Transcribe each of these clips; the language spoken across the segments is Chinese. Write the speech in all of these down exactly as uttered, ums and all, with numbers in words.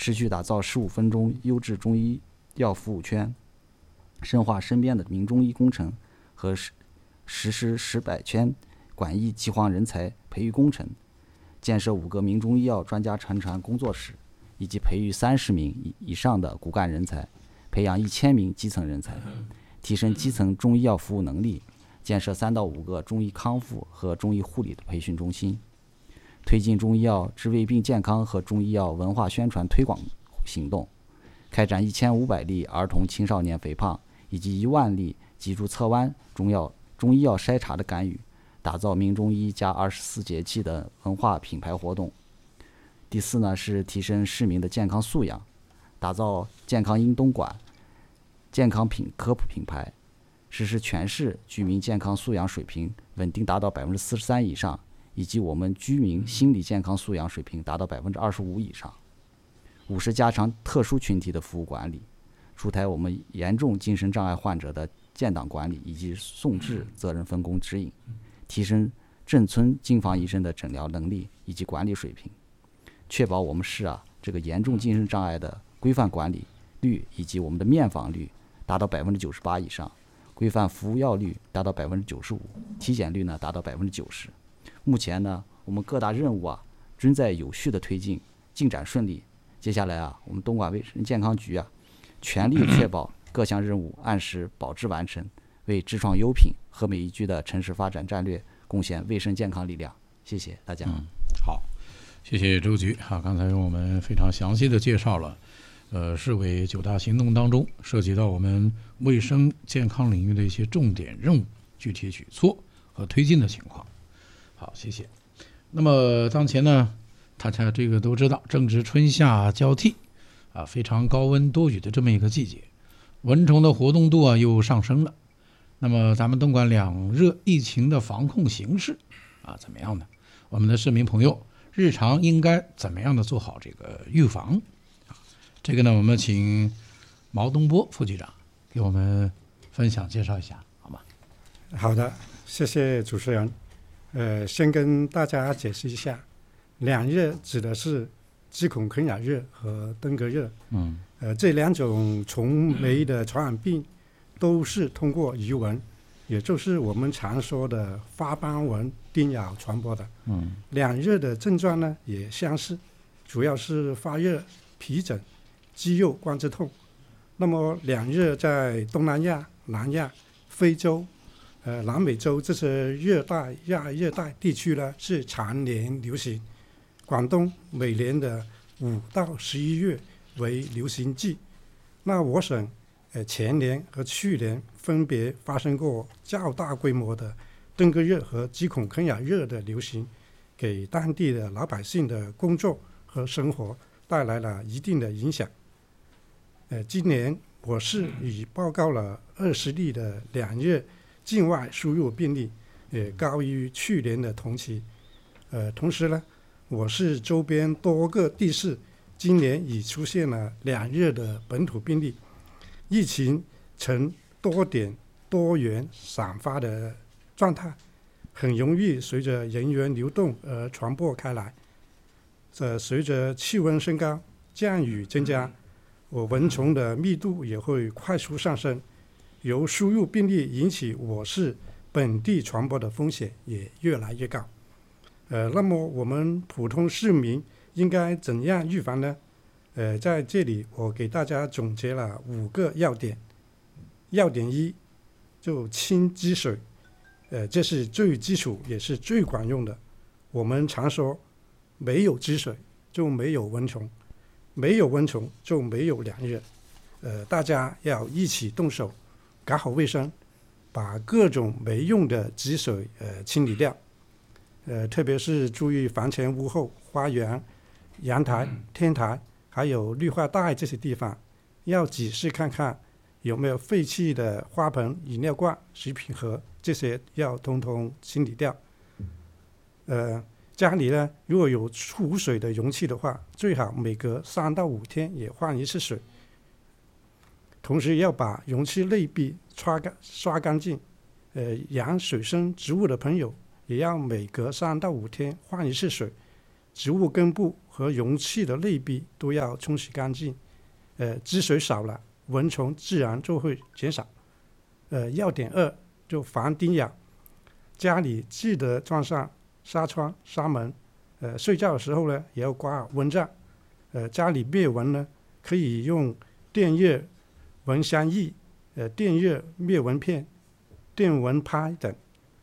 持续打造十五分钟优质中医药服务圈，深化身边的名中医工程和实施十百圈管医急黄人才培育工程，建设五个名中医药专家传传工作室，以及培育三十名以上的骨干人才，培养一千名基层人才，提升基层中医药服务能力，建设三到五个中医康复和中医护理的培训中心，推进中医药治胃病健康和中医药文化宣传推广行动，开展一千五百例儿童青少年肥胖以及一万例脊柱侧弯中药中医药筛查的干预，打造名中医加二十四节气的文化品牌活动。第四呢是提升市民的健康素养，打造健康英东莞健康品科普品牌，实施全市居民健康素养水平稳定达到百分之四十三以上，以及我们居民心理健康素养水平达到百分之二十五以上。五是加强特殊群体的服务管理，出台我们严重精神障碍患者的建档管理以及送治责任分工指引，提升镇村经防医生的诊疗能力以及管理水平，确保我们市啊这个严重精神障碍的规范管理率以及我们的面访率达到百分之九十八以上，规范服务药率达到百分之九十五，体检率呢达到百分之九十。目前呢，我们各大任务啊均在有序的推进，进展顺利。接下来啊，我们东莞卫生健康局啊，全力确保各项任务按时保质完成，为智创优品和美宜居的城市发展战略贡献卫生健康力量。谢谢大家。 嗯，好，谢谢周局啊，刚才我们非常详细的介绍了，呃，市委九大行动当中涉及到我们卫生健康领域的一些重点任务、具体举措和推进的情况。好，谢谢。那么当前呢，大家这个都知道，正值春夏交替啊，非常高温多雨的这么一个季节，蚊虫的活动度啊又上升了。那么咱们东莞两热疫情的防控形势啊怎么样呢？我们的市民朋友日常应该怎么样的做好这个预防啊？这个呢，我们请毛东波副局长给我们分享介绍一下，好吗？ 好的，谢谢主持人。呃，先跟大家解释一下，两热指的是鸡孔啃咬热和登革热。 嗯， 呃，这两种虫媒的传染病都是通过鱼蚊，也就是我们常说的花斑蚊叮咬传播的。 嗯， 两热的症状呢也相似，主要是发热、皮疹、肌肉关节痛。那么两热在东南亚、南亚、非洲、呃南美洲这些热带、亚热带地区呢是常年流行。广东每年的五到十一月为流行季。那我省呃前年和去年分别发生过较大规模的登革热和鸡孔啃咬热的流行，给当地的老百姓的工作和生活带来了一定的影响。呃，今年我市已报告了二十例的两热境外输入病例，也高于去年的同期。呃，同时呢，我市周边多个地市今年已出现了两热的本土病例，疫情呈多点多元散发的状态，很容易随着人员流动而传播开来。呃，随着气温升高、降雨增加，我蚊虫的密度也会快速上升，由输入病例引起我市本地传播的风险也越来越高。呃，那么我们普通市民应该怎样预防呢？呃，在这里我给大家总结了五个要点。要点一，就清积水，呃，这是最基础也是最管用的。我们常说，没有积水就没有蚊虫，没有蚊虫就没有两热。呃，大家要一起动手，搞好卫生，把各种没用的积水呃清理掉。呃，特别是注意房前屋后、花园、阳台、天台，还有绿化带这些地方，要仔细看看有没有废弃的花盆、饮料罐、食品盒，这些要通通清理掉。呃，家里呢，如果有储水的容器的话，最好每隔三到五天也换一次水。同时要把容器内壁刷干刷干净。呃，养水生植物的朋友也要每隔三到五天换一次水，植物根部和容器的内壁都要冲洗干净。呃，积水少了，蚊虫自然就会减少。呃，要点二就防叮咬，家里记得装上纱窗、纱门。呃，睡觉的时候呢，也要挂蚊帐。呃，家里灭蚊呢，可以用电热蚊香液、呃电热灭蚊片、电蚊拍等。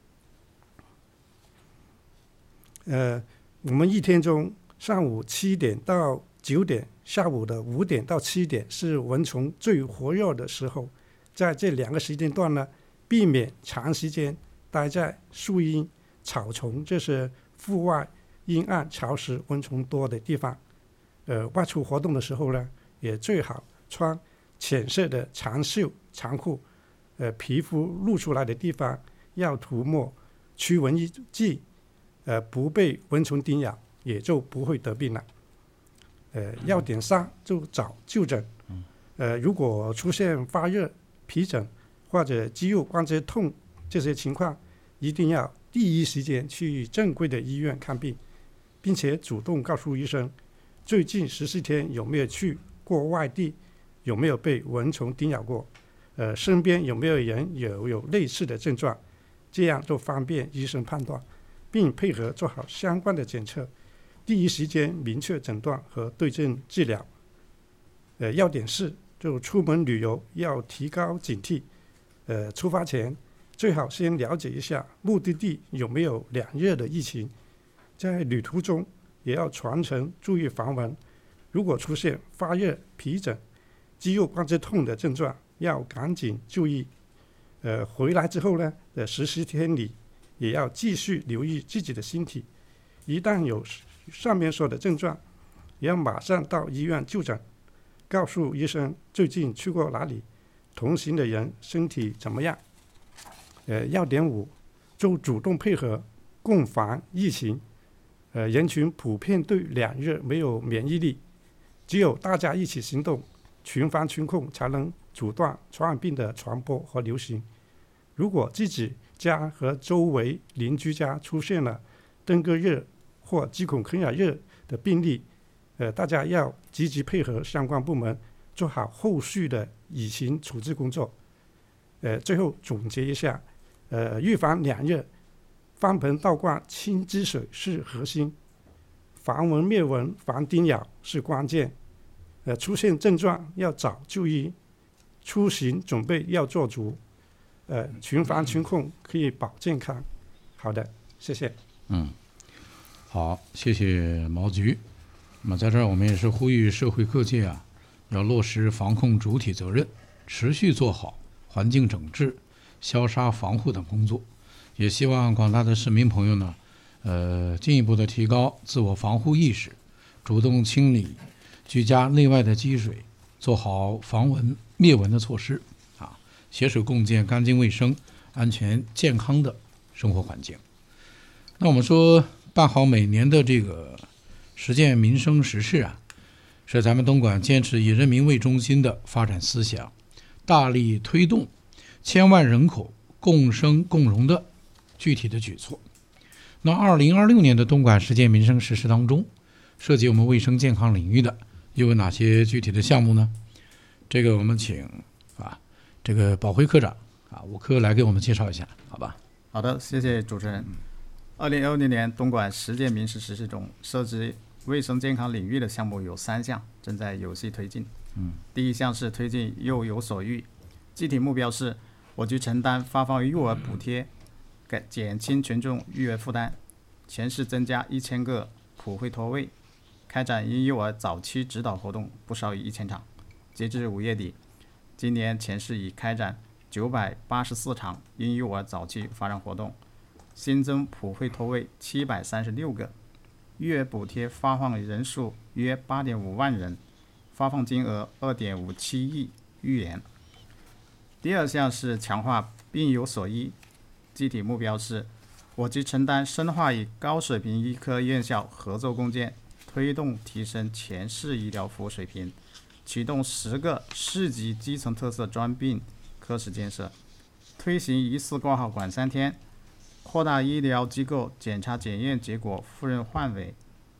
呃，我们一天中上午七点到九点，下午的五点到七点是蚊虫最活跃的时候，在这两个时间段呢，避免长时间待在树荫、草丛这些户外阴暗、潮湿、蚊虫多的地方。呃，外出活动的时候呢，也最好穿浅色的长袖长裤。呃，皮肤露出来的地方要涂抹驱蚊剂，呃，不被蚊虫叮咬，也就不会得病了。呃，要点三就找就诊。呃，如果出现发热、皮疹或者肌肉关节痛这些情况，一定要第一时间去正规的医院看病，并且主动告诉医生最近十四天有没有去过外地，有没有被蚊虫叮咬过，呃，身边有没有人有有类似的症状，这样就方便医生判断，并配合做好相关的检测，第一时间明确诊断和对症治疗。呃，要点四就出门旅游要提高警惕，呃，出发前最好先了解一下目的地有没有两热的疫情，在旅途中也要全程注意防蚊。如果出现发热、皮疹、肌肉关节痛的症状，要赶紧就医。呃，回来之后呢，呃，十四天里也要继续留意自己的身体，一旦有上面说的症状，也要马上到医院就诊，告诉医生最近去过哪里，同行的人身体怎么样。呃，要点五就主动配合共防疫情。呃，人群普遍对两热没有免疫力，只有大家一起行动，群防群控，才能阻断传染病的传播和流行。如果自己家和周围邻居家出现了登革热或鸡孔啃咬热的病例，呃，大家要积极配合相关部门，做好后续的疫情处置工作。呃，最后总结一下，呃，预防两热，翻盆倒灌清积水是核心，防蚊灭蚊、防叮咬是关键。呃，出现症状要早就医，出行准备要做足。呃，群防群控可以保健康。好的，谢谢。 嗯，好，谢谢毛局。那么在这儿我们也是呼吁社会各界啊，要落实防控主体责任，持续做好环境整治、消杀防护等工作。也希望广大的市民朋友呢，呃，进一步的提高自我防护意识，主动清理居家内外的积水，做好防蚊灭蚊的措施啊，携手共建干净卫生、安全健康的生活环境。那我们说办好每年的这个实践民生实事啊，是咱们东莞坚持以人民为中心的发展思想，大力推动千万人口共生共荣的具体的举措。那二零二六年的东莞实践民生实事当中，涉及我们卫生健康领域的又有哪些具体的项目呢？这个我们请啊这个保辉科长啊吴科来给我们介绍一下，好吧？ 好的，谢谢主持人。二零二六年东莞实践民生实事中，涉及卫生健康领域的项目有三项，正在有序推进。 嗯， 第一项是推进幼有所育，具体目标是我局承担发放幼儿补贴，减轻群众育儿负担。全市增加一千个普惠托位，开展婴幼儿早期指导活动不少于一千场。截至五月底，今年全市已开展九百八十四场婴幼儿早期发展活动，新增普惠托位七百三十六个，育儿补贴发放人数约八点五万人，发放金额二点五七亿余元。第二项是强化病有所医，具体目标是我局承担深化与高水平医科院校合作共建，推动提升全市医疗服务水平，启动十个市级基层特色专病科室建设，推行一次挂号管三天，扩大医疗机构检查检验结果复认范围，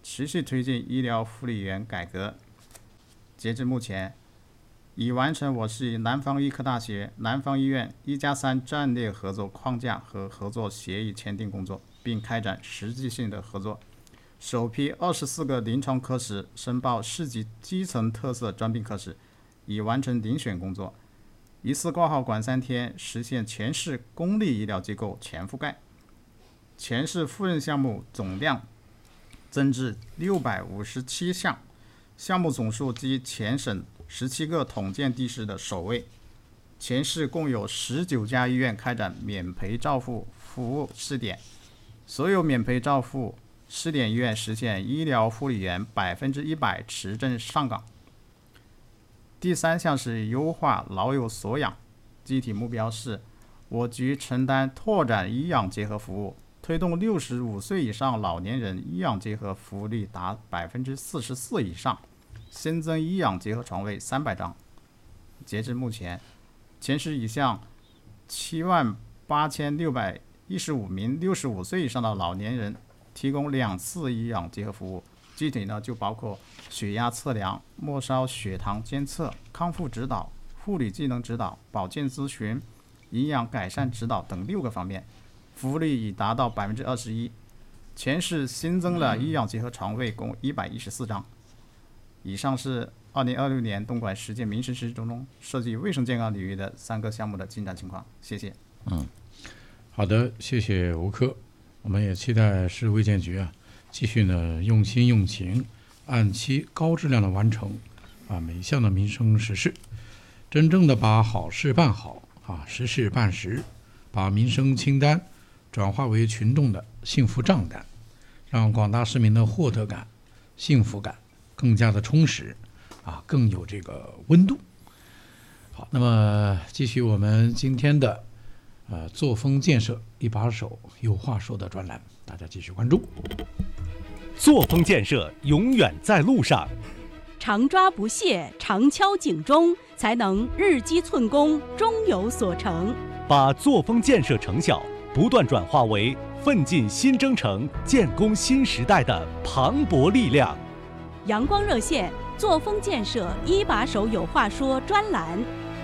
持续推进医疗护理员改革。截至目前，已完成我市南方医科大学、南方医院一加三战略合作框架和合作协议签订工作，并开展实际性的合作。首批二十四个临床科室申报市级基层特色专病科室，已完成遴选工作。一次挂号管三天，实现全市公立医疗机构全覆盖。全市复认项目总量增至六百五十七项，项目总数居全省十七个统建地市的首位。全市共有十九家医院开展免赔照护服务试点，所有免赔照护试点医院实现医疗护理员百分之一百持证上岗。第三项是优化老有所养，具体目标是我局承担拓展医养结合服务，推动六十五岁以上老年人医养结合服务率达百分之四十四以上，新增医养结合床位三百张。截至目前，全市已向七万八千六百一十五名六十五岁以上的老年人提供两次医养结合服务，具体呢就包括血压测量、末梢血糖监测、康复指导、护理技能指导、保健咨询、营养改善指导等六个方面，服务率已达到百分之二十一。全市新增了医养结合床位共一百一十四张。以上是二零二六年东莞实践民生实施中涉及卫生健康领域的三个项目的进展情况。谢谢。 嗯，好的，谢谢吴科。我们也期待市卫健局啊，继续呢用心用情，按期高质量的完成啊每一项的民生实事，真正的把好事办好啊，实事办实，把民生清单转化为群众的幸福账单，让广大市民的获得感、幸福感更加的充实啊，更有这个温度。好，那么继续我们今天的呃作风建设一把手有话说的专栏，大家继续关注。 作风建设永远在路上， 常抓不懈，常敲警钟，才能日积寸功，终有所成。 把作风建设成效不断转化为奋进新征程、建功新时代的磅礴力量。 阳光热线作风建设一把手有话说专栏。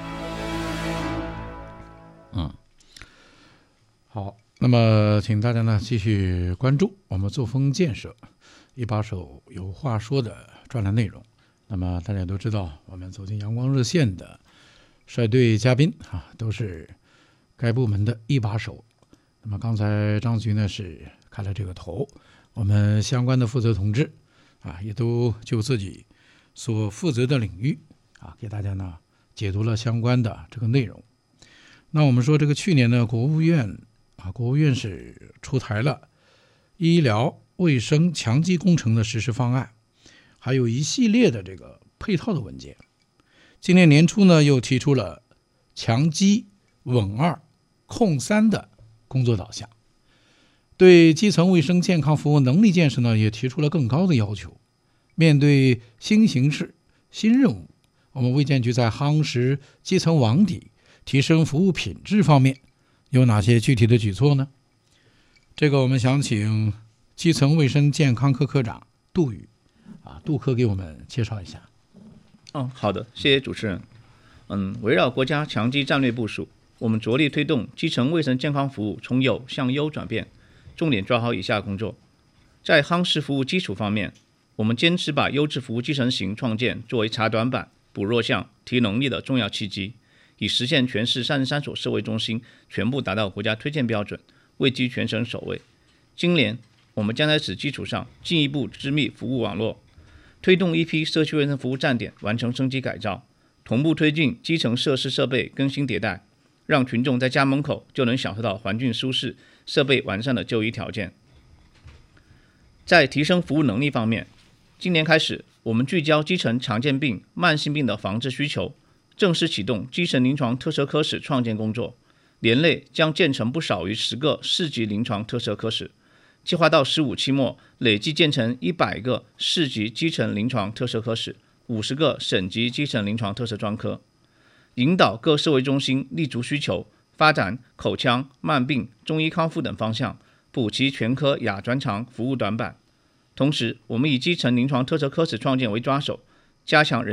嗯，好，那么请大家呢继续关注我们作风建设一把手有话说的专栏内容。那么大家都知道，我们走进阳光热线的率队嘉宾啊，都是该部门的一把手。那么刚才张局呢是开了这个头，我们相关的负责同志啊，也都就自己所负责的领域啊，给大家呢解读了相关的这个内容。那我们说这个去年呢，国务院啊，国务院是出台了医疗卫生强基工程的实施方案，还有一系列的这个配套的文件。今年年初呢，又提出了强基稳二控三的工作导向，对基层卫生健康服务能力建设呢，也提出了更高的要求。面对新形势、新任务，我们卫健局在夯实基层网底、提升服务品质方面有哪些具体的举措呢？这个我们想请基层卫生健康科科长杜宇啊，杜科给我们介绍一下。 哦，好的，谢谢主持人。嗯，围绕国家强基战略部署，我们着力推动基层卫生健康服务从有向优转变，重点抓好以下工作。在夯实服务基础方面，我们坚持把优质服务基层型创建作为查短板、补弱项、提能力的重要契机，以实现全市三十三所社卫中心全部达到国家推荐标准，位居全省首位。今年我们将在此基础上进一步织密服务网络，推动一批社区卫生服务站点完成升级改造，同步推进基层设施设备更新迭代，让群众在家门口就能享受到环境舒适、设备完善的就医条件。在提升服务能力方面，今年开始，我们聚焦基层常见病、慢性病的防治需求，正式启动基层临床特色科室创建工作，年内将建成不少于十个市级临床特色科室，计划到十五期末累计建成一百个市级基层临床特色科室，五十个省级基层临床特色专科，引导各社卫中心立足需求，发展口腔、慢病、中医康复等方向，补齐全科亚专长服务短板。 同时，我们以基层临床特色科室创建为抓手，加强人